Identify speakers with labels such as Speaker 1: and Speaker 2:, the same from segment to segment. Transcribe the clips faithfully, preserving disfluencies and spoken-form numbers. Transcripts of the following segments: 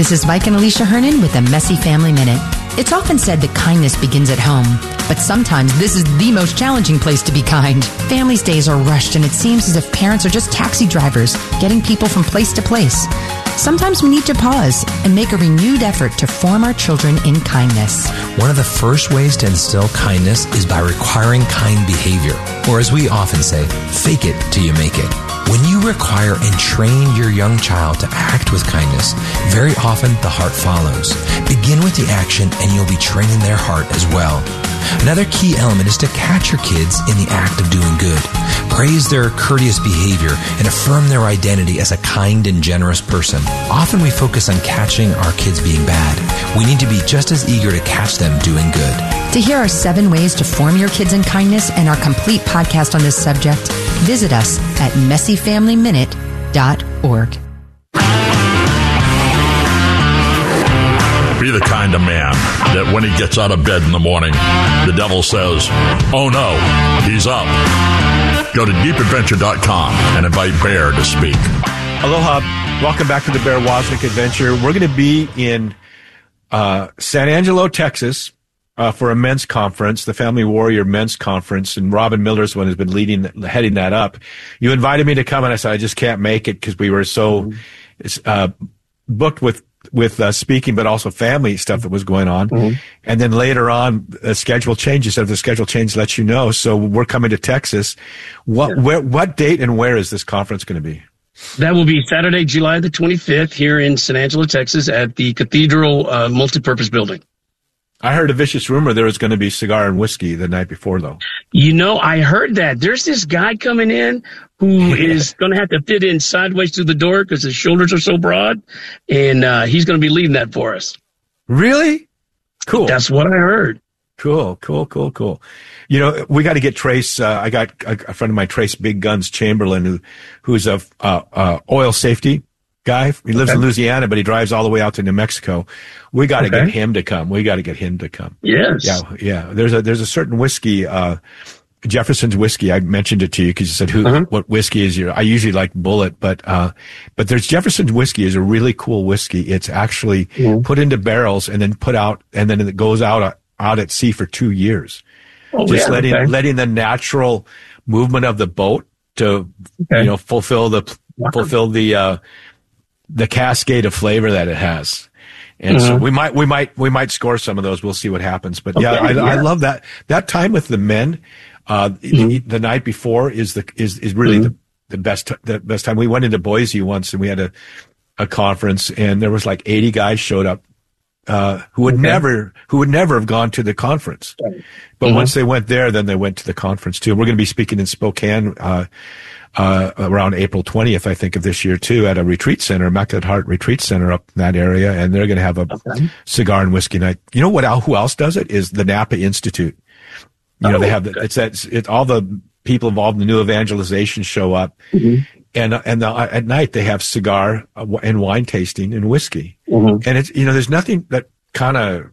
Speaker 1: This is Mike and Alicia Hernan with a Messy Family Minute. It's often said that kindness begins at home, but sometimes this is the most challenging place to be kind. Families' days are rushed, and it seems as if parents are just taxi drivers, getting people from place to place. Sometimes we need to pause and make a renewed effort to form our children in kindness.
Speaker 2: One of the first ways to instill kindness is by requiring kind behavior, or as we often say, fake it till you make it. When you require and train your young child to act with kindness, very often the heart follows. Begin with the action and you'll be training their heart as well. Another key element is to catch your kids in the act of doing good. Praise their courteous behavior and affirm their identity as a kind and generous person. Often we focus on catching our kids being bad. We need to be just as eager to catch them doing good.
Speaker 1: To hear our seven ways to form your kids in kindness and our complete podcast on this subject, visit us at messy family minute dot org.
Speaker 3: Be the kind of man that when he gets out of bed in the morning, the devil says, oh no, he's up. Go to deep adventure dot com and invite Bear to speak.
Speaker 4: Aloha. Welcome back to the Bear Wozniak Adventure. We're going to be in uh, San Angelo, Texas, uh, for a men's conference, the Family Warrior Men's Conference, and Robin Miller's one has been leading, heading that up. You invited me to come, and I said I just can't make it because we were so uh, booked with with uh, speaking, but also family stuff that was going on. Mm-hmm. And then later on, the schedule changes. If the schedule change, let you know. So we're coming to Texas. What
Speaker 5: yeah.
Speaker 4: where, what date and where is this conference going to be?
Speaker 5: That will be Saturday, July the twenty-fifth, here in San Angelo, Texas, at the Cathedral uh, Multipurpose Building.
Speaker 4: I heard a vicious rumor there was going to be cigar and whiskey the night before, though.
Speaker 5: You know, I heard that. There's this guy coming in who is going to have to fit in sideways through the door because his shoulders are so broad, and uh, he's going to be leading that for us.
Speaker 4: Really? Cool.
Speaker 5: That's what I heard.
Speaker 4: Cool, cool, cool, cool. You know, we got to get Trace. Uh, I got a, a friend of mine, Trace Big Guns Chamberlain, who who's a uh, uh, oil safety guy. He lives
Speaker 5: okay.
Speaker 4: in Louisiana, but he drives all the way out to New Mexico. We got to okay. get him to come. We got to get him to come.
Speaker 5: Yes.
Speaker 4: Yeah, yeah. There's a there's a certain whiskey, uh, Jefferson's whiskey. I mentioned it to you because you said who uh-huh. what whiskey is your. I usually like Bullet, but uh, but there's Jefferson's whiskey is a really cool whiskey. It's actually mm-hmm. put into barrels and then put out, and then it goes out out at sea for two years.
Speaker 5: Oh,
Speaker 4: Just
Speaker 5: yeah,
Speaker 4: letting
Speaker 5: okay.
Speaker 4: letting the natural movement of the boat to
Speaker 5: okay.
Speaker 4: you know fulfill the
Speaker 5: wow.
Speaker 4: fulfill the uh, the cascade of flavor that it has. And
Speaker 5: mm-hmm.
Speaker 4: so we might, we might, we might score some of those. We'll see what happens. But
Speaker 5: okay,
Speaker 4: yeah, I,
Speaker 5: yeah,
Speaker 4: I love that, that time with the men, uh, mm-hmm. the, the night before is the, is, is really mm-hmm. the, the best, the best time. We went into Boise once and we had a, a conference and there was like eighty guys showed up, uh, who would okay. never, who would never have gone to the conference. But mm-hmm. once they went there, then they went to the conference too. We're going to be speaking in Spokane, uh, Uh, around April twentieth, I think, of this year, too, at a retreat center, Immaculate Heart Retreat Center up in that area, and they're going to have a okay. cigar and whiskey night. You know what? Who else does it? Is the Napa Institute. You know, oh, they have the, it's that it's all the people involved in the new evangelization show up, mm-hmm. and and the, at night they have cigar and wine tasting and whiskey, mm-hmm. and it's you know, there's nothing that kind of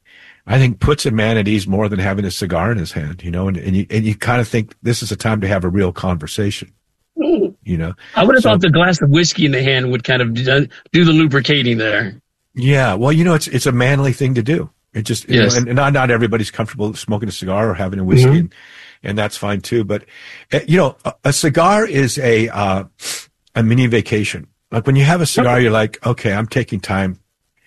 Speaker 4: I think puts a man at ease more than having a cigar in his hand, you know, and and you and you kind of think this is a time to have a real conversation. You know, I
Speaker 5: would have
Speaker 4: so,
Speaker 5: thought the glass of whiskey in the hand would kind of do, do the lubricating there.
Speaker 4: Yeah, well, you know, it's it's a manly thing to do. It just, you
Speaker 5: yes.
Speaker 4: know, and, and not not everybody's comfortable smoking a cigar or having a whiskey, mm-hmm. and, and that's fine too. But uh, you know, a, a cigar is a uh, a mini vacation. Like when you have a cigar, okay. you're like, okay, I'm taking time.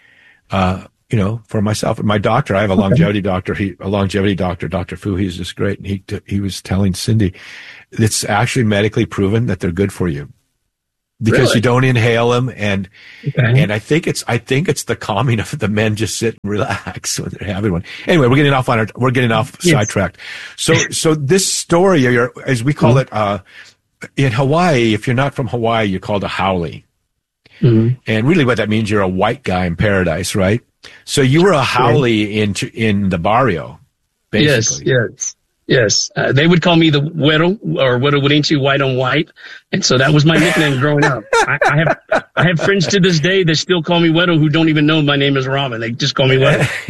Speaker 4: Uh, you know, for myself and my doctor, I have a longevity okay. doctor. He a longevity doctor, Doctor Fu. He's just great, and he he was telling Cindy. It's actually medically proven that they're good for you because
Speaker 5: really?
Speaker 4: you don't inhale them. And,
Speaker 5: okay.
Speaker 4: and I think it's, I think it's the calming of the men just sit and relax when they're having one. Anyway, we're getting off on our, we're getting off yes. sidetracked. So, so this story, as we call mm-hmm. it, uh, in Hawaii, if you're not from Hawaii, you're called a haole. Mm-hmm. And really what that means, you're a white guy in paradise, right? So you were a haole in, in the barrio, basically.
Speaker 5: Yes, yes. Yes, uh, they would call me the Güero or Güero Gurinchi, white on white, and so that was my nickname growing up. I, I have I have friends to this day that still call me Güero who don't even know my name is Robin. They just call me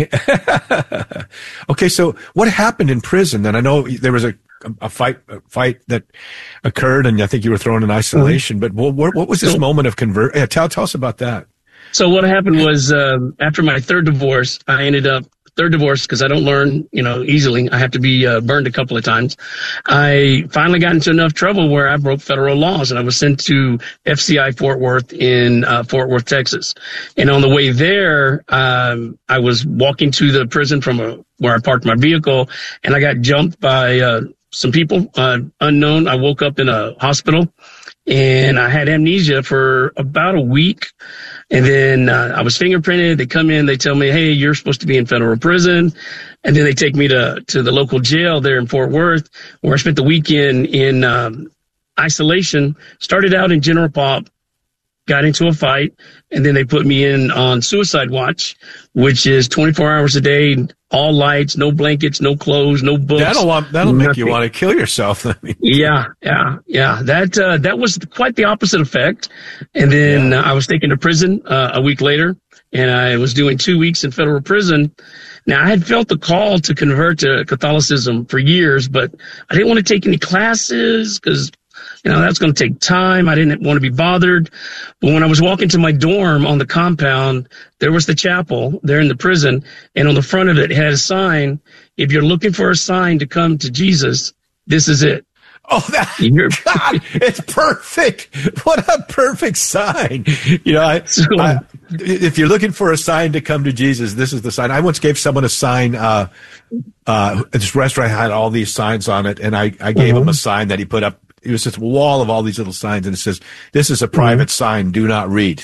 Speaker 5: Güero.
Speaker 4: Okay, so what happened in prison? Then I know there was a a fight a fight that occurred, and I think you were thrown in isolation. Mm-hmm. But what, what was this so, moment of convert? Yeah, tell tell us about that.
Speaker 5: So what happened was, um, after my third divorce, I ended up third divorce because I don't learn, you know, easily. I have to be uh, burned a couple of times. I finally got into enough trouble where I broke federal laws, and I was sent to F C I Fort Worth in uh, Fort Worth, Texas. And on the way there, um, I was walking to the prison from a, where I parked my vehicle, and I got jumped by uh, some people, uh, unknown. I woke up in a hospital, and I had amnesia for about a week. And then uh, I was fingerprinted. They come in, they tell me, hey, you're supposed to be in federal prison. And then they take me to, to the local jail there in Fort Worth, where I spent the weekend in um, isolation. Started out in general pop, got into a fight, and then they put me in on suicide watch, which is twenty-four hours a day, all lights, no blankets, no clothes, no books.
Speaker 4: That'll that'll make you want to kill yourself. I mean.
Speaker 5: Yeah, yeah, yeah. That uh, that was quite the opposite effect. And then yeah. uh, I was taken to prison uh, a week later, and I was doing two weeks in federal prison. Now, I had felt the call to convert to Catholicism for years, but I didn't want to take any classes because, you know, that's going to take time. I didn't want to be bothered. But when I was walking to my dorm on the compound, there was the chapel there in the prison. And on the front of it, it had a sign. If you're looking for a sign to come to Jesus, this is it.
Speaker 4: Oh, that, God, it's perfect. What a perfect sign. You know, I, so, I, if you're looking for a sign to come to Jesus, this is the sign. I once gave someone a sign. Uh, uh, this restaurant had all these signs on it, and I, I gave uh-huh. him a sign that he put up. It was this wall of all these little signs, and it says, "This is a private mm-hmm. sign. Do not read."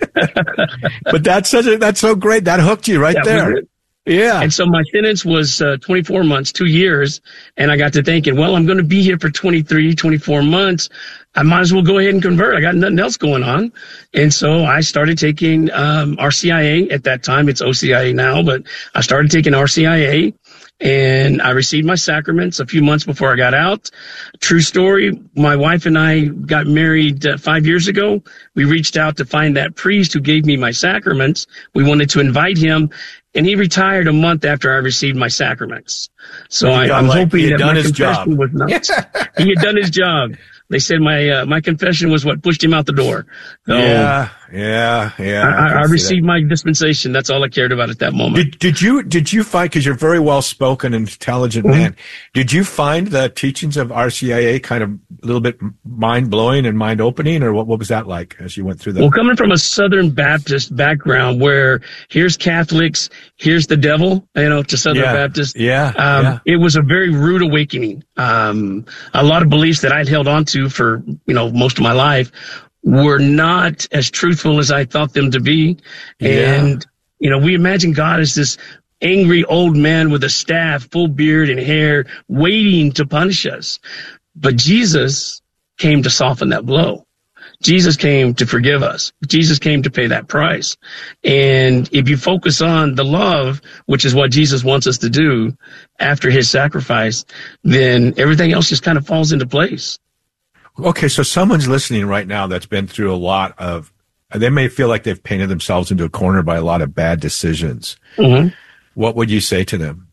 Speaker 4: But that's such a, that's so great. That hooked you right that there. Yeah.
Speaker 5: And so my sentence was uh, twenty-four months, two years. And I got to thinking, well, I'm going to be here for twenty-three, twenty-four months. I might as well go ahead and convert. I got nothing else going on. And so I started taking um, R C I A at that time. It's O C I A now, but I started taking R C I A. And I received my sacraments a few months before I got out. True story. My wife and I got married uh, five years ago. We reached out to find that priest who gave me my sacraments. We wanted to invite him, and he retired a month after I received my sacraments. So I, I'm like, hoping that my confession was not. He had done his job. They said my uh, my confession was what pushed him out the door. So
Speaker 4: yeah, yeah, yeah.
Speaker 5: I, I, I received that. My dispensation. That's all I cared about at that moment.
Speaker 4: Did, did you did you find, because you're a very well spoken and intelligent mm-hmm. man, did you find the teachings of R C I A kind of a little bit mind blowing and mind opening, or what what was that like as you went through that?
Speaker 5: Well, coming from a Southern Baptist background, where here's Catholics, here's the devil, you know, to Southern
Speaker 4: yeah,
Speaker 5: Baptist,
Speaker 4: yeah,
Speaker 5: um,
Speaker 4: yeah,
Speaker 5: it was a very rude awakening. Um, a lot of beliefs that I'd held on to for, you know, most of my life were not as truthful as I thought them to be.
Speaker 4: Yeah.
Speaker 5: And, you know, we imagine God as this angry old man with a staff, full beard and hair, waiting to punish us. But Jesus came to soften that blow. Jesus came to forgive us. Jesus came to pay that price. And if you focus on the love, which is what Jesus wants us to do after his sacrifice, then everything else just kind of falls into place.
Speaker 4: Okay, so someone's listening right now that's been through a lot of, they may feel like they've painted themselves into a corner by a lot of bad decisions.
Speaker 5: Mm-hmm.
Speaker 4: What would you say to them?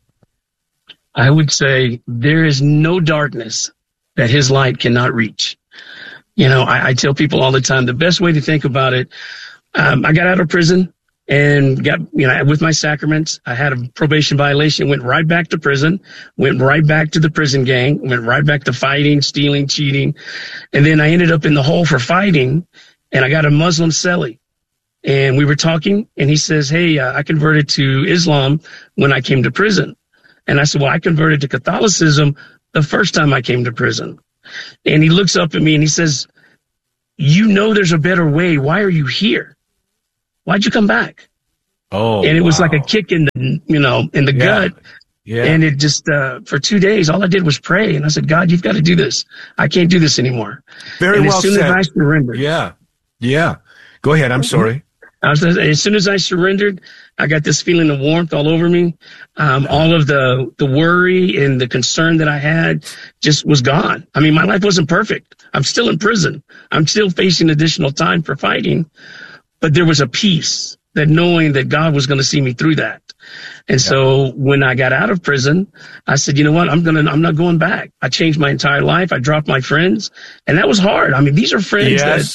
Speaker 5: I would say there is no darkness that his light cannot reach. You know, I, I tell people all the time, the best way to think about it, um, I got out of prison and got, you know, with my sacraments. I had a probation violation, went right back to prison, went right back to the prison gang, went right back to fighting, stealing, cheating. And then I ended up in the hole for fighting, and I got a Muslim cellie. And we were talking, and he says, hey, uh, I converted to Islam when I came to prison. And I said, well, I converted to Catholicism the first time I came to prison. And he looks up at me and he says, you know there's a better way. Why are you here? Why'd you come back?
Speaker 4: Oh,
Speaker 5: and it was
Speaker 4: wow.
Speaker 5: like a kick in the, you know, in the
Speaker 4: yeah.
Speaker 5: gut.
Speaker 4: Yeah.
Speaker 5: And it just, uh, for two days, all I did was pray. And I said, God, you've got to do this. I can't do this anymore.
Speaker 4: Very
Speaker 5: and
Speaker 4: well
Speaker 5: as soon
Speaker 4: said.
Speaker 5: as I surrendered.
Speaker 4: Yeah. Yeah. Go ahead. I'm sorry.
Speaker 5: I was, as soon as I surrendered, I got this feeling of warmth all over me. Um, all of the, the worry and the concern that I had just was gone. I mean, my life wasn't perfect. I'm still in prison. I'm still facing additional time for fighting, but there was a peace that knowing that God was going to see me through that. And yeah. so when I got out of prison, I said, you know what? I'm going to, I'm not going back. I changed my entire life. I dropped my friends, and that was hard. I mean, these are friends
Speaker 4: yes.
Speaker 5: that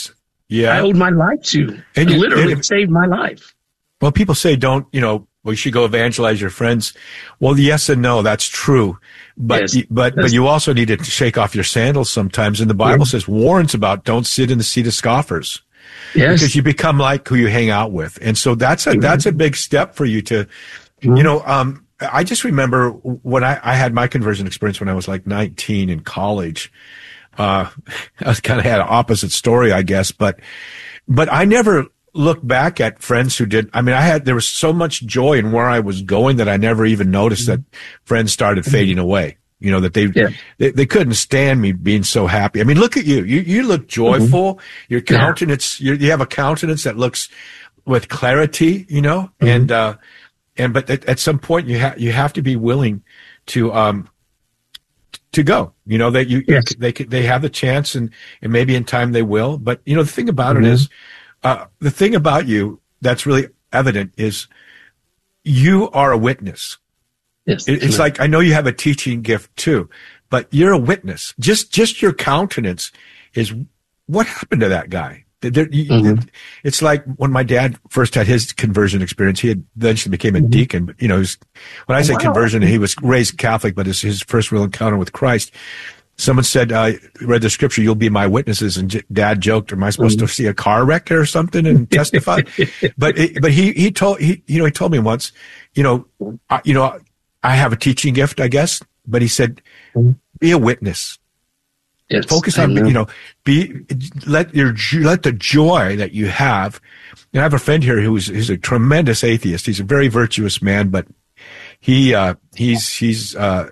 Speaker 4: Yeah.
Speaker 5: I owed my life to.
Speaker 4: And you,
Speaker 5: literally
Speaker 4: and,
Speaker 5: saved my life.
Speaker 4: Well, people say don't, you know, well, you should go evangelize your friends. Well, yes and no, that's true. But
Speaker 5: Yes,
Speaker 4: but but you also need to shake off your sandals sometimes. And the Bible yeah. says, warns about don't sit in the seat of scoffers.
Speaker 5: Yes.
Speaker 4: Because you become like who you hang out with. And so that's a, mm-hmm. that's a big step for you to, mm-hmm. you know, um, I just remember when I, I had my conversion experience when I was like nineteen in college. Uh, I kind of had an opposite story, I guess, but, but I never looked back at friends who did. I mean, I had, there was so much joy in where I was going that I never even noticed mm-hmm. that friends started fading away. You know, that they, yeah. they, they couldn't stand me being so happy. I mean, look at you. You, you look joyful. Mm-hmm. Your countenance, yeah. you have a countenance that looks with clarity, you know, mm-hmm. and, uh, and, but at, at some point you have, you have to be willing to, um, to go, you know, that you, yes. they, they have the chance and, and maybe in time they will. But, you know, the thing about mm-hmm. it is, uh, the thing about you that's really evident is you are a witness.
Speaker 5: Yes,
Speaker 4: it, it's like, I know you have a teaching gift too, but you're a witness. Just, just your countenance is what happened to that guy. There, you, mm-hmm. It's like when my dad first had his conversion experience, he had eventually became a mm-hmm. deacon. But, you know, was, when I say oh, wow. conversion, he was raised Catholic, but his, his first real encounter with Christ. Someone said, uh, read the scripture, you'll be my witnesses. And dad joked, am I supposed mm-hmm. to see a car wreck or something and testify? but, it, but he, he told, he, you know, he told me once, you know, I, you know, I have a teaching gift, I guess, but he said, mm-hmm. be a witness.
Speaker 5: Yes,
Speaker 4: Focus on, you know, be, let your, let the joy that you have. And I have a friend here who's, who's a tremendous atheist. He's a very virtuous man, but he, uh, he's, he's, uh,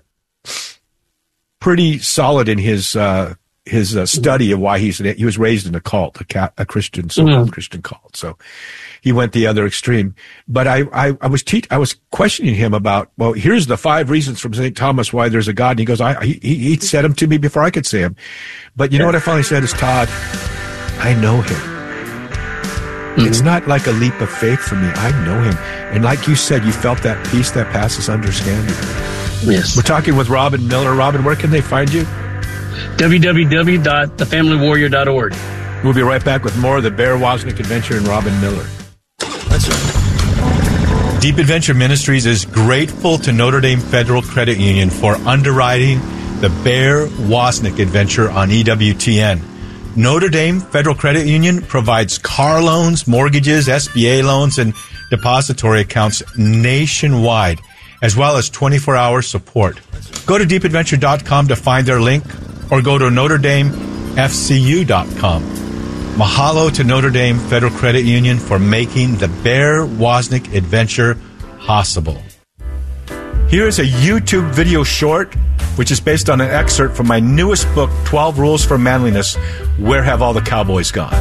Speaker 4: pretty solid in his, uh, his uh, study of why he's, he was raised in a cult, a, cat, a Christian, so-called mm-hmm. Christian cult. So he went the other extreme. But I, I, I was teach, I was questioning him about, well, here's the five reasons from Saint Thomas why there's a God. And he goes, I, he, he said them to me before I could say them. But you know what I finally said is, Todd, I know him. Mm-hmm. It's not like a leap of faith for me. I know him. And like you said, you felt that peace that passes understanding.
Speaker 5: Yes.
Speaker 4: We're talking with Robin Miller. Robin, where can they find you?
Speaker 5: w w w dot the family warrior dot org.
Speaker 4: We'll be right back with more of the Bear Wozniak Adventure and Robin Miller. That's right.
Speaker 6: Deep Adventure Ministries is grateful to Notre Dame Federal Credit Union for underwriting the Bear Wozniak Adventure on E W T N. Notre Dame Federal Credit Union provides car loans, mortgages, S B A loans, and depository accounts nationwide, as well as twenty-four hour support. Go to deep adventure dot com to find their link, or go to notre dame f c u dot com. Mahalo to Notre Dame Federal Credit Union for making the Bear Wozniak Adventure possible. Here is a YouTube video short, which is based on an excerpt from my newest book, twelve Rules for Manliness, Where Have All the Cowboys Gone?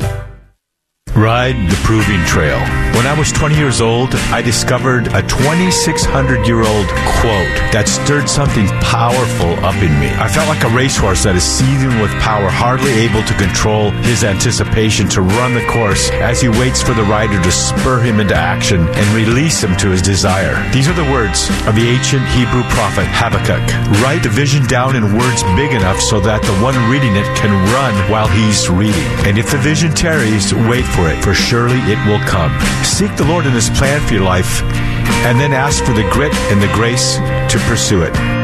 Speaker 6: Ride the Proving Trail. When I was twenty years old, I discovered a twenty-six hundred year old quote that stirred something powerful up in me. I felt like a racehorse that is seething with power, hardly able to control his anticipation to run the course as he waits for the rider to spur him into action and release him to his desire. These are the words of the ancient Hebrew prophet Habakkuk. Write the vision down in words big enough so that the one reading it can run while he's reading. And if the vision tarries, wait for it, for surely it will come. Seek the Lord in His plan for your life, and then ask for the grit and the grace to pursue it.